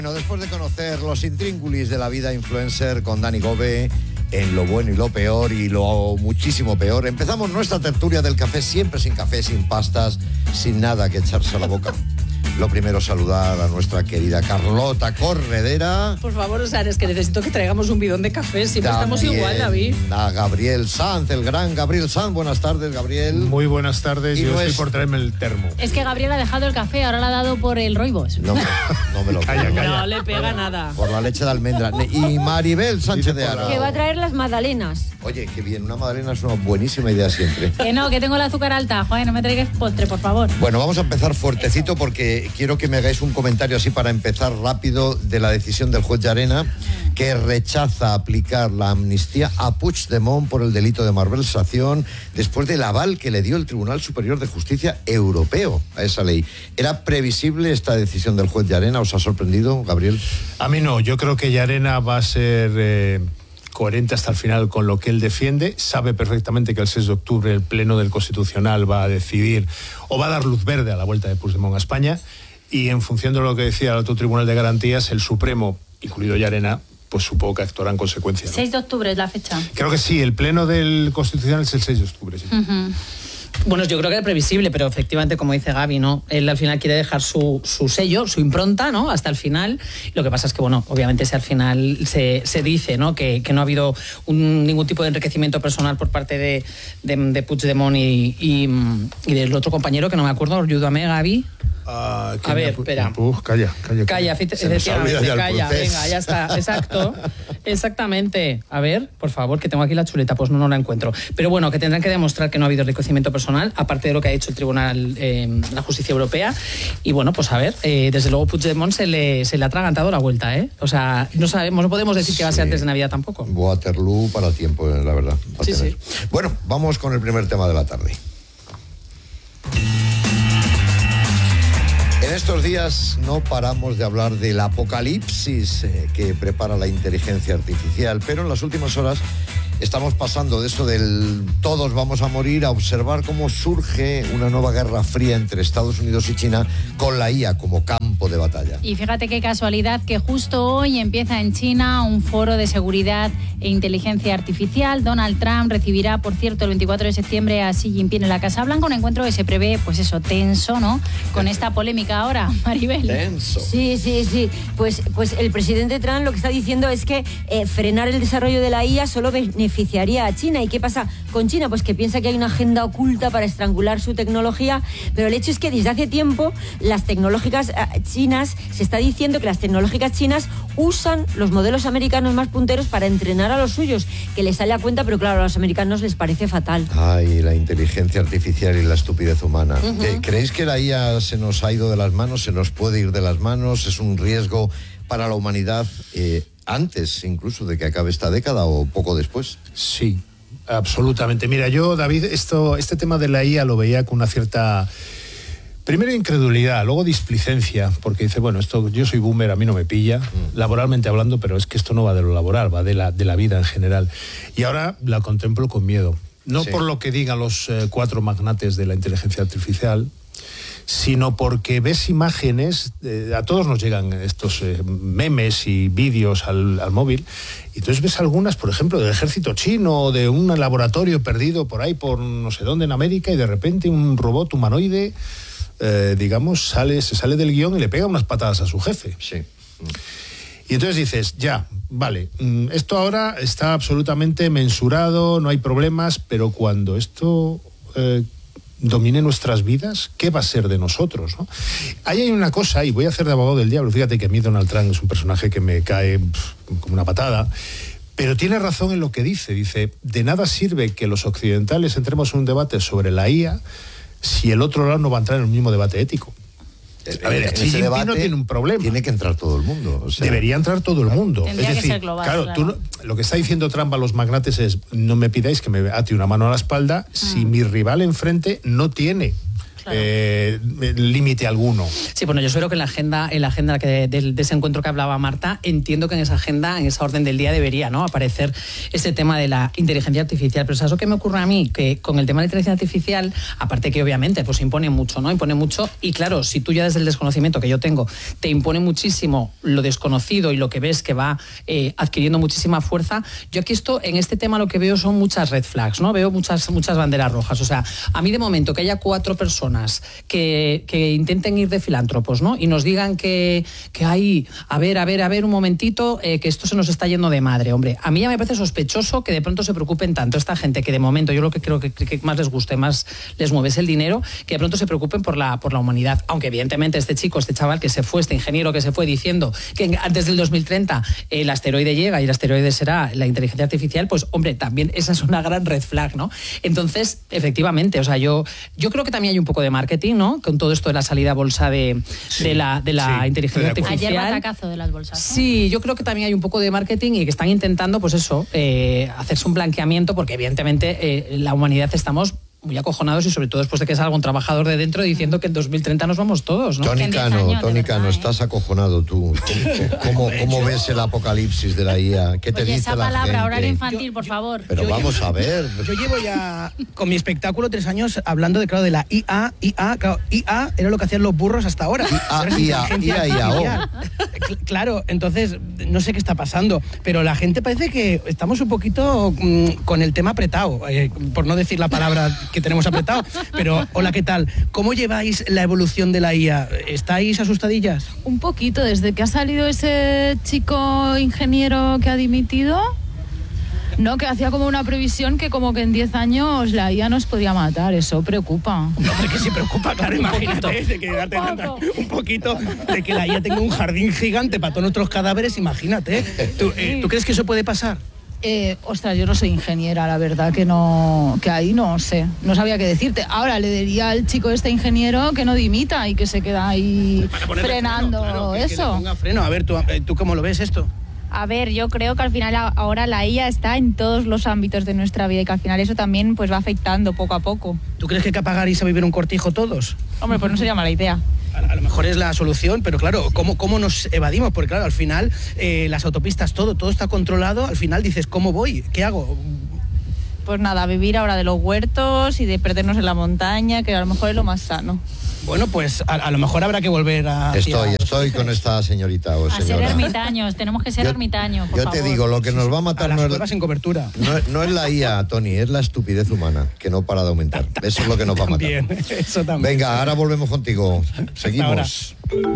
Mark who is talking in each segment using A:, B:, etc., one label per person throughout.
A: Bueno, después de conocer los intríngulis de la vida influencer con Dani Gove, en lo bueno y lo peor y lo muchísimo peor, empezamos nuestra tertulia del café, siempre sin café, sin pastas, sin nada que echarse a la boca. Lo primero, saludar a nuestra querida Carlota Corredera.
B: Por favor, o sea, es que necesito que traigamos un bidón de café. Siempre estamos igual, David.
A: A Gabriel Sanz, el gran Gabriel Sanz. Buenas tardes, Gabriel.
C: Muy buenas tardes. Yo estoy por traerme el termo.
D: Es que Gabriel ha dejado el café, ahora lo ha dado por el Roibos.
A: No me lo
C: Calla.
B: No le pega nada.
A: Por la leche de almendra. Y Maribel Sánchez de Ara.
E: Que va a traer las magdalenas.
A: Oye, qué bien, una magdalena es una buenísima idea siempre.
D: Que no, que tengo el azúcar alta. Joder, no me traigas postre, por favor.
A: Bueno, vamos a empezar fuertecito porque quiero que me hagáis un comentario así para empezar rápido de la decisión del juez Llarena, que rechaza aplicar la amnistía a Puigdemont por el delito de malversación después del aval que le dio el Tribunal Superior de Justicia Europeo a esa ley. ¿Era previsible esta decisión del juez Llarena? ¿Os ha sorprendido, Gabriel?
C: A mí no, yo creo que Llarena va a ser coherente hasta el final con lo que él defiende. Sabe perfectamente que el 6 de octubre el Pleno del Constitucional va a decidir o va a dar luz verde a la vuelta de Puigdemont a España, y en función de lo que decía el Alto Tribunal de Garantías, el Supremo, incluido Llarena, pues supongo que actuará en consecuencia, ¿no?
D: 6 de octubre es la fecha.
C: Creo que sí, el Pleno del Constitucional es el 6 de octubre, sí.
B: Bueno, yo creo que era previsible, pero efectivamente, como dice Gaby, ¿no? Él al final quiere dejar su sello, su impronta, ¿no? Hasta el final. Lo que pasa es que, bueno, obviamente si al final se dice, ¿no? Que no ha habido ningún tipo de enriquecimiento personal por parte de Puigdemont y del otro compañero, que no me acuerdo, ayúdame, Gaby. A ver, espera.
C: Calla.
B: Calla, venga, ya está, exacto, exactamente. A ver, por favor, que tengo aquí la chuleta, pues no la encuentro. Pero bueno, que tendrán que demostrar que no ha habido enriquecimiento personal, aparte de lo que ha hecho el Tribunal, la Justicia Europea. Y bueno, pues a ver, desde luego Puigdemont se le ha atragantado la vuelta, ¿eh? O sea, no sabemos, no podemos decir que va a ser antes de Navidad tampoco.
A: Waterloo para tiempo, la verdad.
B: Sí.
A: Bueno, vamos con el primer tema de la tarde. En estos días no paramos de hablar del apocalipsis que prepara la inteligencia artificial, pero en las últimas horas estamos pasando de eso del todos vamos a morir a observar cómo surge una nueva guerra fría entre Estados Unidos y China con la IA como campo de batalla.
D: Y fíjate qué casualidad que justo hoy empieza en China un foro de seguridad e inteligencia artificial. Donald Trump recibirá, por cierto, el 24 de septiembre a Xi Jinping en la Casa Blanca, un encuentro que se prevé, pues eso, tenso, ¿no? Con esta polémica ahora, Maribel.
A: Tenso.
E: Sí. Pues el presidente Trump lo que está diciendo es que frenar el desarrollo de la IA solo beneficiaría a China. ¿Y qué pasa con China? Pues que piensa que hay una agenda oculta para estrangular su tecnología, pero el hecho es que desde hace tiempo las tecnológicas chinas, se está diciendo que las tecnológicas chinas usan los modelos americanos más punteros para entrenar a los suyos, que les sale a cuenta, pero claro, a los americanos les parece fatal.
A: Ay, la inteligencia artificial y la estupidez humana. ¿Creéis que la IA se nos ha ido de las manos, se nos puede ir de las manos? ¿Es un riesgo para la humanidad antes incluso de que acabe esta década o poco después?
C: Sí, absolutamente. Mira, yo, David, este tema de la IA lo veía con una cierta, primero, incredulidad, luego displicencia, porque dice, bueno, esto, yo soy boomer, a mí no me pilla, laboralmente hablando, pero es que esto no va de lo laboral, va de la vida en general. Y ahora la contemplo con miedo. No por lo que digan los 4 magnates de la inteligencia artificial, sino porque ves imágenes, a todos nos llegan estos memes y vídeos al móvil, y entonces ves algunas, por ejemplo, del ejército chino, de un laboratorio perdido por ahí, por no sé dónde en América, y de repente un robot humanoide, se sale del guión y le pega unas patadas a su jefe.
A: Sí.
C: Y entonces dices, ya, vale, esto ahora está absolutamente mensurado, no hay problemas, pero cuando esto domine nuestras vidas, ¿qué va a ser de nosotros, ¿no? Ahí hay una cosa, y voy a hacer de abogado del diablo, fíjate que a mí Donald Trump es un personaje que me cae como una patada, pero tiene razón en lo que dice, de nada sirve que los occidentales entremos en un debate sobre la IA si el otro lado no va a entrar en el mismo debate ético. A ver, Xi Jinping no tiene un problema.
A: Tiene que entrar todo el mundo. O sea,
C: debería entrar todo el mundo.
D: Tendría
C: es decir,
D: que ser global, claro.
C: Lo que está diciendo Trump a los magnates es, no me pidáis que me ate una mano a la espalda si mi rival enfrente no tiene límite alguno.
B: Sí, bueno, yo espero que en la agenda de ese encuentro que hablaba Marta, entiendo que en esa agenda, en esa orden del día debería, ¿no?, aparecer ese tema de la inteligencia artificial. Pero ¿sabes lo que me ocurre a mí? Que con el tema de la inteligencia artificial, aparte que obviamente pues impone mucho, ¿no? Impone mucho, y claro, si tú ya desde el desconocimiento que yo tengo te impone muchísimo lo desconocido y lo que ves que va adquiriendo muchísima fuerza, yo aquí en este tema lo que veo son muchas red flags, ¿no? Veo muchas banderas rojas. O sea, a mí de momento que haya 4 personas que intenten ir de filántropos, ¿no?, y nos digan que hay, a ver un momentito, que esto se nos está yendo de madre, hombre, a mí ya me parece sospechoso que de pronto se preocupen tanto esta gente que de momento yo lo que creo que más les guste, más les mueve es el dinero, que de pronto se preocupen por la humanidad, aunque evidentemente este chaval que se fue, este ingeniero que se fue diciendo que antes del 2030 el asteroide llega y el asteroide será la inteligencia artificial, pues hombre, también esa es una gran red flag, ¿no? Entonces, efectivamente, o sea, yo creo que también hay un poco de marketing, ¿no?, con todo esto de la salida a bolsa de la inteligencia artificial.
D: Ayer batacazo de las bolsas, ¿no?
B: Sí, yo creo que también hay un poco de marketing y que están intentando, pues eso, hacerse un blanqueamiento, porque evidentemente la humanidad estamos muy acojonados, y sobre todo después de que salga un trabajador de dentro diciendo que en 2030 nos vamos todos, ¿no?
A: Tony Cano, estás acojonado tú. ¿Cómo ves el apocalipsis de la IA? ¿Qué te dice
D: esa
A: la
D: palabra,
A: gente?
D: horario infantil, por favor.
A: Pero vamos a ver.
F: Yo llevo ya con mi espectáculo 3 años hablando de la IA. Claro, IA era lo que hacían los burros hasta ahora.
A: IA.
F: Claro, entonces no sé qué está pasando, pero la gente parece que estamos un poquito con el tema apretado, por no decir la palabra que tenemos apretado, pero hola, ¿qué tal? ¿Cómo lleváis la evolución de la IA? ¿Estáis asustadillas?
G: Un poquito, desde que ha salido ese chico ingeniero que ha dimitido, no, que hacía como una previsión que como que en 10 años la IA nos podría matar, eso preocupa.
F: No, porque se preocupa, claro, imagínate, de que un poquito, de que la IA tenga un jardín gigante para todos nuestros cadáveres, imagínate. ¿Tú crees que eso puede pasar?
G: Ostras, yo no soy ingeniera, la verdad que no, que ahí no sé, no sabía qué decirte. Ahora le diría al chico este ingeniero que no dimita y que se queda ahí frenando
F: freno, claro,
G: eso.
F: Que le ponga freno. A ver, ¿tú cómo lo ves esto?
H: A ver, yo creo que al final ahora la IA está en todos los ámbitos de nuestra vida y que al final eso también pues va afectando poco a poco.
F: ¿Tú crees que hay que apagar y irse a vivir un cortijo todos?
H: Hombre, pues no sería mala idea.
F: A lo mejor es la solución, pero claro, ¿cómo nos evadimos? Porque claro, al final las autopistas, todo está controlado, al final dices, ¿cómo voy? ¿Qué hago?
H: Pues nada, vivir ahora de los huertos y de perdernos en la montaña, que a lo mejor es lo más sano.
F: Bueno, pues a lo mejor habrá que volver a...
A: Estoy con esta señorita o señora.
D: A ser ermitaños, tenemos que ser ermitaños, por favor.
A: Yo te digo, lo que nos va a matar
F: sin cobertura.
A: No es la IA, Tony, es la estupidez humana, que no para de aumentar. Eso es lo que nos va a matar.
F: Eso también.
A: Venga, ahora volvemos contigo. Seguimos.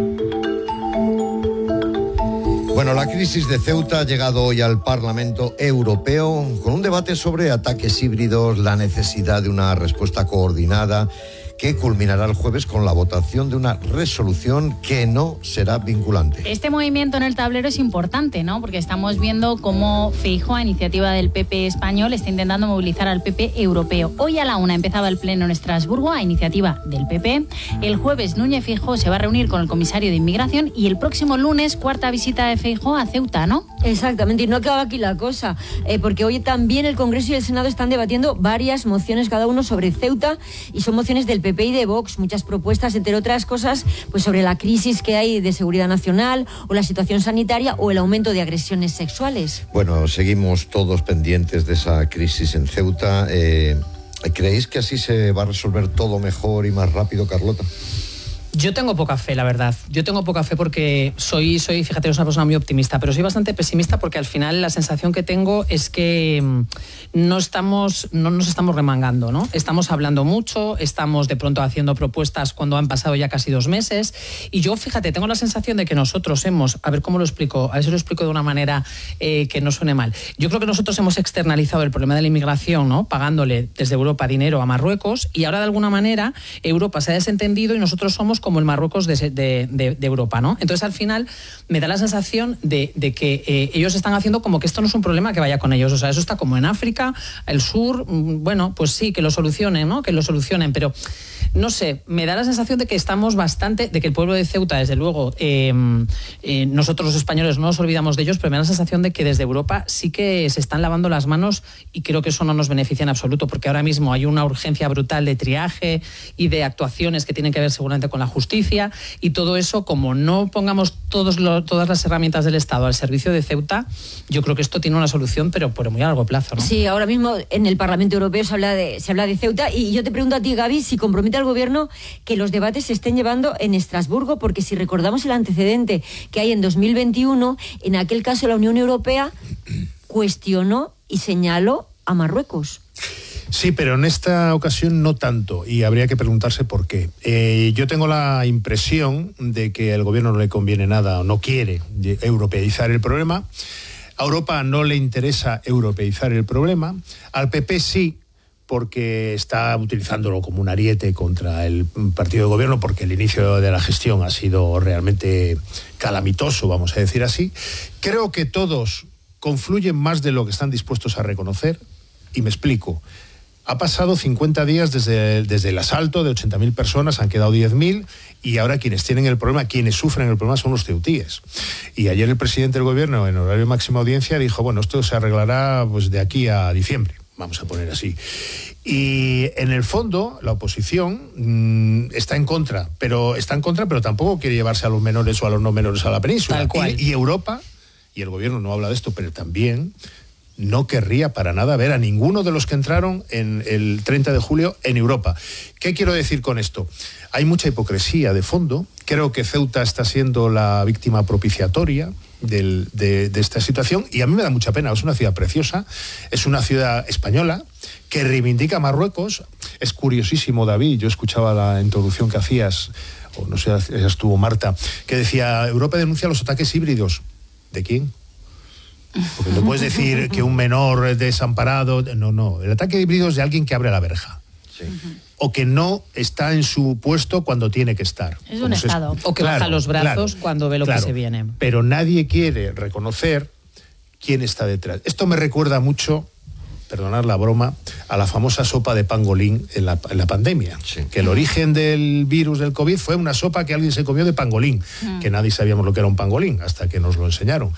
A: Bueno, la crisis de Ceuta ha llegado hoy al Parlamento Europeo con un debate sobre ataques híbridos, la necesidad de una respuesta coordinada, que culminará el jueves con la votación de una resolución que no será vinculante.
D: Este movimiento en el tablero es importante, ¿no? Porque estamos viendo cómo Feijóo, a iniciativa del PP español, está intentando movilizar al PP europeo. Hoy a la 1 empezaba el pleno en Estrasburgo, a iniciativa del PP. El jueves Núñez Feijóo se va a reunir con el comisario de Inmigración y el próximo lunes, 4ª visita de Feijóo a Ceuta, ¿no?
E: Exactamente, y no acaba aquí la cosa, porque hoy también el Congreso y el Senado están debatiendo varias mociones cada uno sobre Ceuta, y son mociones del PP y de Vox, muchas propuestas, entre otras cosas, pues sobre la crisis que hay de seguridad nacional, o la situación sanitaria, o el aumento de agresiones sexuales.
A: Bueno, seguimos todos pendientes de esa crisis en Ceuta. ¿Creéis que así se va a resolver todo mejor y más rápido, Carlota?
B: Yo tengo poca fe, la verdad. Yo tengo poca fe porque soy, fíjate, una persona muy optimista, pero soy bastante pesimista porque al final la sensación que tengo es que no nos estamos remangando, ¿no? Estamos hablando mucho, estamos de pronto haciendo propuestas cuando han pasado ya casi 2 meses, y yo, fíjate, tengo la sensación de que nosotros a ver cómo lo explico, a ver si lo explico de una manera que no suene mal. Yo creo que nosotros hemos externalizado el problema de la inmigración, ¿no? Pagándole desde Europa dinero a Marruecos, y ahora de alguna manera Europa se ha desentendido y nosotros somos como el Marruecos de Europa, ¿no? Entonces, al final, me da la sensación de que ellos están haciendo como que esto no es un problema que vaya con ellos. O sea, eso está como en África, el sur, bueno, pues sí, que lo solucionen, ¿no? Que lo solucionen, pero no sé, me da la sensación de que estamos bastante, de que el pueblo de Ceuta, desde luego, nosotros los españoles no nos olvidamos de ellos, pero me da la sensación de que desde Europa sí que se están lavando las manos y creo que eso no nos beneficia en absoluto, porque ahora mismo hay una urgencia brutal de triaje y de actuaciones que tienen que ver seguramente con la justicia, y todo eso, como no pongamos todas las herramientas del Estado al servicio de Ceuta, yo creo que esto tiene una solución, pero por muy a largo plazo, ¿no?
E: Sí, ahora mismo en el Parlamento Europeo se habla de Ceuta, y yo te pregunto a ti, Gaby, si compromete al gobierno que los debates se estén llevando en Estrasburgo, porque si recordamos el antecedente que hay en 2021, en aquel caso la Unión Europea cuestionó y señaló a Marruecos.
C: Sí, pero en esta ocasión no tanto, y habría que preguntarse por qué. Yo tengo la impresión de que al gobierno no le conviene nada o no quiere europeizar el problema. A Europa no le interesa europeizar el problema. Al PP sí, porque está utilizándolo como un ariete contra el partido de gobierno, porque el inicio de la gestión ha sido realmente calamitoso, vamos a decir así. Creo que todos confluyen más de lo que están dispuestos a reconocer, y me explico. Ha pasado 50 días desde el asalto de 80.000 personas, han quedado 10.000, y ahora quienes tienen el problema, quienes sufren el problema son los ceutíes. Y ayer el presidente del gobierno, en horario de máxima audiencia, dijo, bueno, esto se arreglará pues de aquí a diciembre, vamos a poner así. Y en el fondo, la oposición está en contra, pero tampoco quiere llevarse a los menores o a los no menores a la península.
B: Tal cual.
C: Y Europa, y el gobierno no habla de esto, pero también no querría para nada ver a ninguno de los que entraron en el 30 de julio en Europa. ¿Qué quiero decir con esto? Hay mucha hipocresía de fondo. Creo que Ceuta está siendo la víctima propiciatoria de esta situación, y a mí me da mucha pena. Es una ciudad preciosa, es una ciudad española que reivindica a Marruecos. Es curiosísimo, David, yo escuchaba la introducción que hacías, o no sé si estuvo Marta, que decía, Europa denuncia los ataques híbridos. ¿De quién? Porque no puedes decir que un menor desamparado... No, el ataque híbrido es de alguien que abre la verja. Sí. O que no está en su puesto cuando tiene que estar.
D: Es un Estado.
B: O que baja los brazos cuando ve lo que se viene.
C: Pero nadie quiere reconocer quién está detrás. Esto me recuerda mucho, perdonad la broma, a la famosa sopa de pangolín en la pandemia. Sí. Que el origen del virus del COVID fue una sopa que alguien se comió de pangolín, que nadie sabíamos lo que era un pangolín hasta que nos lo enseñaron.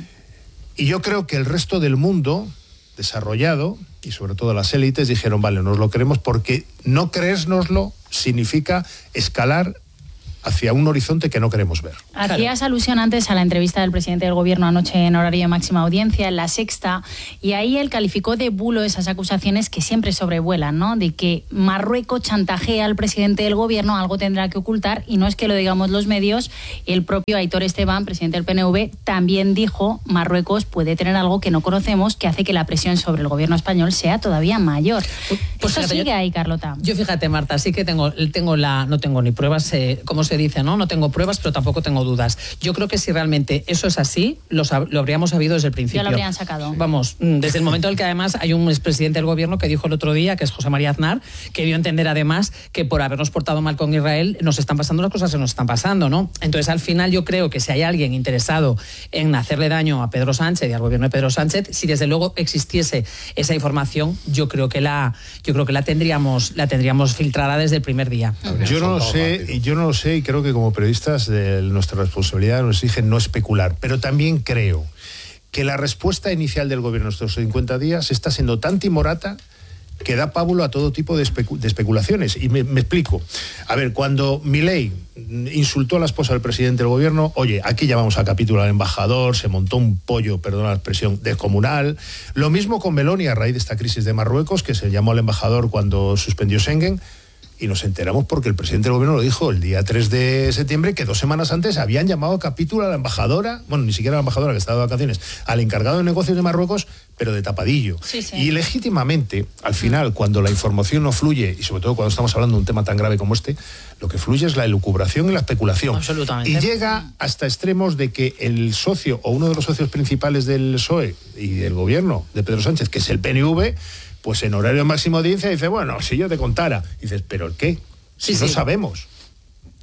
C: Y yo creo que el resto del mundo desarrollado, y sobre todo las élites, dijeron, vale, nos lo creemos, porque no creérnoslo significa escalar hacia un horizonte que no queremos ver.
D: Hacías alusión antes a la entrevista del presidente del gobierno anoche en horario de máxima audiencia, en La Sexta, y ahí él calificó de bulo esas acusaciones que siempre sobrevuelan, ¿no? De que Marruecos chantajea al presidente del gobierno, algo tendrá que ocultar, y no es que lo digamos los medios. El propio Aitor Esteban, presidente del PNV, también dijo, Marruecos puede tener algo que no conocemos, que hace que la presión sobre el gobierno español sea todavía mayor. Pues eso sigue ahí, Carlota.
B: Yo, fíjate, Marta, sí que no tengo ni pruebas, como se dice, no tengo pruebas, pero tampoco tengo dudas. Yo creo que si realmente eso es así, lo habríamos sabido desde el principio.
D: Ya lo habrían sacado.
B: Vamos, desde el momento en el que además hay un expresidente del gobierno que dijo el otro día, que es José María Aznar, que dio a entender además que por habernos portado mal con Israel nos están pasando las cosas que nos están pasando, ¿no? Entonces, al final, yo creo que si hay alguien interesado en hacerle daño a Pedro Sánchez y al gobierno de Pedro Sánchez, si desde luego existiese esa información, yo creo que la tendríamos filtrada desde el primer día.
C: Yo no lo sé, y creo que como periodistas nuestra responsabilidad nos exige no especular, pero también creo que la respuesta inicial del gobierno estos 50 días está siendo tan timorata que da pábulo a todo tipo de especulaciones. Y me explico. A ver, cuando Milei insultó a la esposa del presidente del gobierno, oye, aquí llamamos a capítulo al embajador, se montó un pollo, perdona la expresión, descomunal. Lo mismo con Meloni a raíz de esta crisis de Marruecos, que se llamó al embajador cuando suspendió Schengen. Y nos enteramos porque el presidente del gobierno lo dijo el día 3 de septiembre, que 2 semanas antes habían llamado a capítulo a la embajadora, bueno, ni siquiera a la embajadora que estaba de vacaciones, al encargado de negocios de Marruecos, pero de tapadillo. Sí. Y legítimamente, al final, cuando la información no fluye, y sobre todo cuando estamos hablando de un tema tan grave como este, lo que fluye es la elucubración y la especulación.
B: Absolutamente.
C: Y llega hasta extremos de que el socio o uno de los socios principales del PSOE y del gobierno de Pedro Sánchez, que es el PNV, pues en horario de máxima audiencia dice, bueno, si yo te contara. Y dices, ¿pero el qué? Si no sabemos.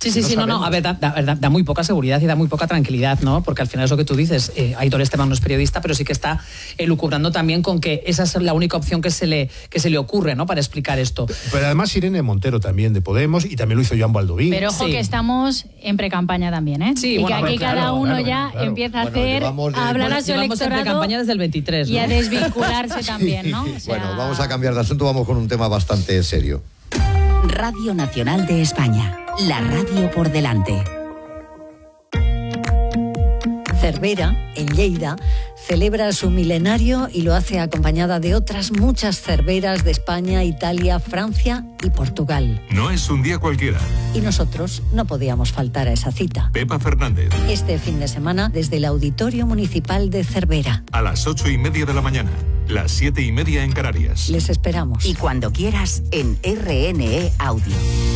B: Sí, no, a ver, da muy poca seguridad y da muy poca tranquilidad, ¿no? Porque al final es lo que tú dices, Aitor Esteban no es periodista, pero sí que está elucubrando también con que esa es la única opción que se le ocurre, ¿no? Para explicar esto.
C: Pero además Irene Montero también de Podemos, y también lo hizo Joan Baldoví.
D: Pero ojo que estamos en precampaña también, ¿eh?
B: Sí,
D: y
B: bueno,
D: que aquí cada uno
C: claro.
D: empieza a hacer, a hablar a su
B: llevamos en
D: electorado
B: precampaña desde el 23, ¿no?
D: y a desvincularse también, ¿no? O sea,
A: Bueno, vamos a cambiar de asunto, vamos con un tema bastante serio.
I: Radio Nacional de España, la radio por delante.
J: Cervera, en Lleida, celebra su milenario y lo hace acompañada de otras muchas cerveras de España, Italia, Francia y Portugal.
K: No es un día cualquiera.
J: Y nosotros no podíamos faltar a esa cita.
K: Pepa Fernández.
J: Este fin de semana desde el Auditorio Municipal de Cervera.
K: A las 8:30 de la mañana, las 7:30 en Canarias.
J: Les esperamos.
I: Y cuando quieras en RNE Audio.